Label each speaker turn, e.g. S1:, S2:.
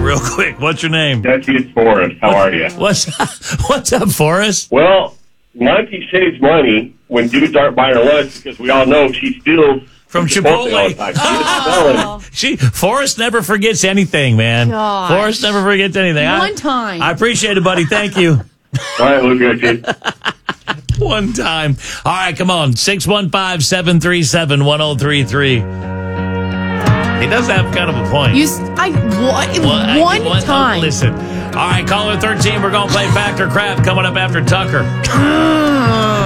S1: real quick. What's your name?
S2: Jesse, it's Forrest. How are you?
S1: What's up, Forrest?
S2: Well, Monty saves money when dudes aren't buying her lunch because we all know she steals
S1: from Chipotle.
S2: All the time.
S1: Forrest never forgets anything, man.
S3: Gosh.
S1: Forrest never forgets anything.
S3: One time.
S1: I appreciate it, buddy. Thank you.
S2: All right, look good, kid.
S1: One time. All right, come on. 615-737-1033. He does have kind of a point.
S3: One time.
S1: Listen. All right, caller 13. We're going to play Factor Crap coming up after Tucker.